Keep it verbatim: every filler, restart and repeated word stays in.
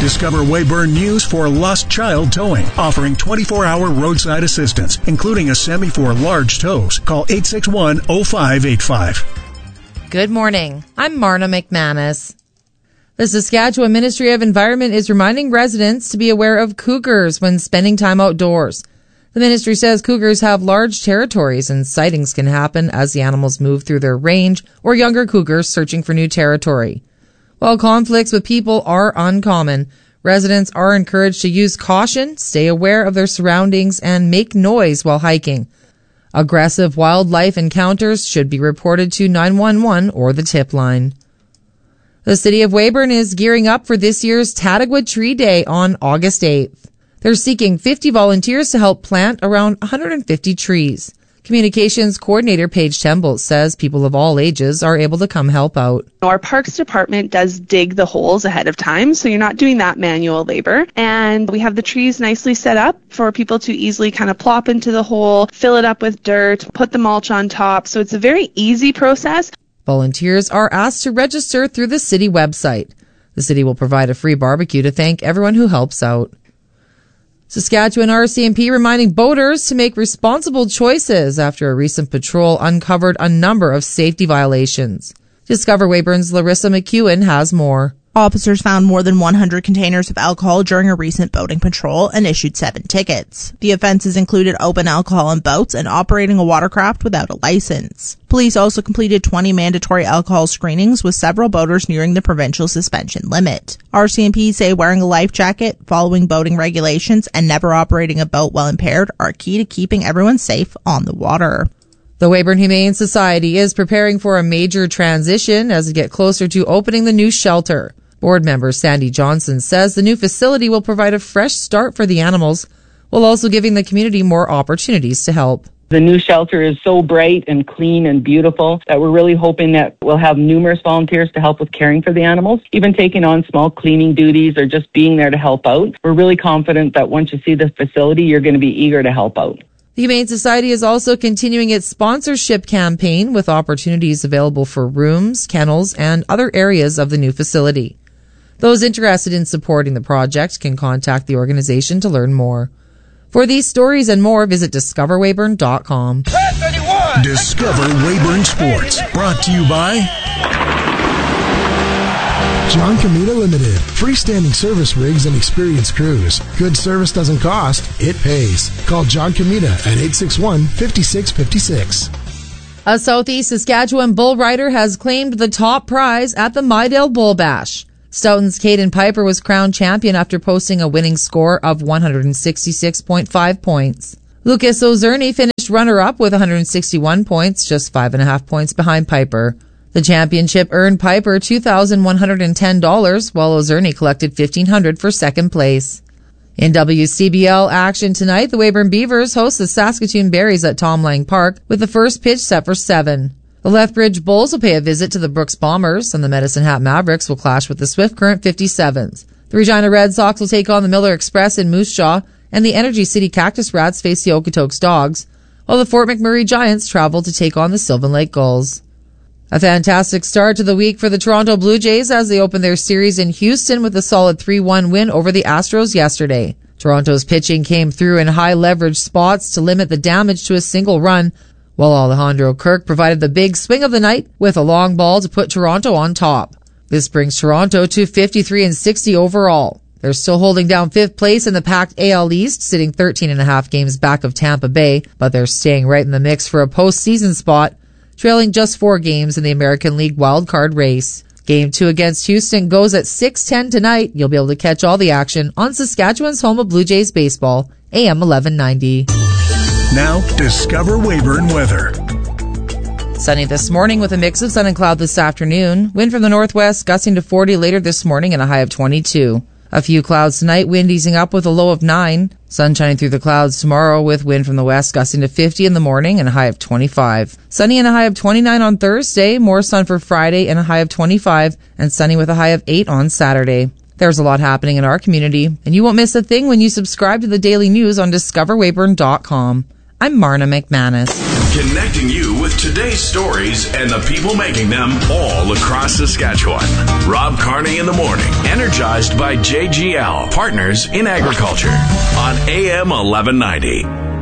Discover Weyburn News for Lost Child Towing, offering twenty-four hour roadside assistance, including a semi for large tows. Call eight six one, oh five eight five. Good morning. I'm Marna McManus. The Saskatchewan Ministry of Environment is reminding residents to be aware of cougars when spending time outdoors. The ministry says cougars have large territories and sightings can happen as the animals move through their range or younger cougars searching for new territory. While conflicts with people are uncommon, residents are encouraged to use caution, stay aware of their surroundings, and make noise while hiking. Aggressive wildlife encounters should be reported to nine one one or the tip line. The City of Weyburn is gearing up for this year's Tadagwa Tree Day on August eighth. They're seeking fifty volunteers to help plant around one hundred fifty trees. Communications Coordinator Paige Temple says people of all ages are able to come help out. Our Parks Department does dig the holes ahead of time, so you're not doing that manual labor. And we have the trees nicely set up for people to easily kind of plop into the hole, fill it up with dirt, put the mulch on top. So it's a very easy process. Volunteers are asked to register through the city website. The city will provide a free barbecue to thank everyone who helps out. Saskatchewan R C M P reminding boaters to make responsible choices after a recent patrol uncovered a number of safety violations. Discover Weyburn's Larissa McEwen has more. Officers found more than one hundred containers of alcohol during a recent boating patrol and issued seven tickets. The offenses included open alcohol in boats and operating a watercraft without a license. Police also completed twenty mandatory alcohol screenings with several boaters nearing the provincial suspension limit. R C M P say wearing a life jacket, following boating regulations, and never operating a boat while impaired are key to keeping everyone safe on the water. The Weyburn Humane Society is preparing for a major transition as it gets closer to opening the new shelter. Board member Sandy Johnson says the new facility will provide a fresh start for the animals, while also giving the community more opportunities to help. The new shelter is so bright and clean and beautiful that we're really hoping that we'll have numerous volunteers to help with caring for the animals, even taking on small cleaning duties or just being there to help out. We're really confident that once you see the facility, you're going to be eager to help out. The Humane Society is also continuing its sponsorship campaign with opportunities available for rooms, kennels, and other areas of the new facility. Those interested in supporting the project can contact the organization to learn more. For these stories and more, visit discover weyburn dot com. Discover Weyburn Sports, brought to you by John Comita Limited. Freestanding service rigs and experienced crews. Good service doesn't cost, it pays. Call John Comita at eight six one, five six five six. A Southeast Saskatchewan bull rider has claimed the top prize at the Mydale Bull Bash. Stoughton's Caden Piper was crowned champion after posting a winning score of one hundred sixty-six point five points. Lucas Ozerny finished runner-up with one hundred sixty-one points, just five and a half points behind Piper. The championship earned Piper two thousand one hundred ten dollars, while Ozerny collected fifteen hundred dollars for second place. In W C B L action tonight, the Weyburn Beavers host the Saskatoon Berries at Tom Lang Park, with the first pitch set for seven. The Lethbridge Bulls will pay a visit to the Brooks Bombers, and the Medicine Hat Mavericks will clash with the Swift Current fifty-sevens. The Regina Red Sox will take on the Miller Express in Moose Jaw, and the Energy City Cactus Rats face the Okotoks Dogs, while the Fort McMurray Giants travel to take on the Sylvan Lake Gulls. A fantastic start to the week for the Toronto Blue Jays as they opened their series in Houston with a solid three one win over the Astros yesterday. Toronto's pitching came through in high leverage spots to limit the damage to a single run, while Alejandro Kirk provided the big swing of the night with a long ball to put Toronto on top. This brings Toronto to fifty-three and sixty overall. They're still holding down fifth place in the packed A L East, sitting thirteen and a half games back of Tampa Bay, but they're staying right in the mix for a postseason spot, trailing just four games in the American League wildcard race. Game two against Houston goes at six ten tonight. You'll be able to catch all the action on Saskatchewan's home of Blue Jays baseball, A M eleven ninety. Now, Discover Weyburn weather. Sunny this morning with a mix of sun and cloud this afternoon. Wind from the northwest gusting to forty later this morning and a high of twenty-two. A few clouds tonight, wind easing up with a low of nine. Sun shining through the clouds tomorrow with wind from the west gusting to fifty in the morning and a high of twenty-five. Sunny and a high of twenty-nine on Thursday. More sun for Friday and a high of twenty-five. And sunny with a high of eight on Saturday. There's a lot happening in our community, and you won't miss a thing when you subscribe to the daily news on discover weyburn dot com. I'm Marna McManus. Connecting you with today's stories and the people making them all across Saskatchewan. Rob Carney in the morning, energized by J G L, Partners in Agriculture, on A M eleven ninety.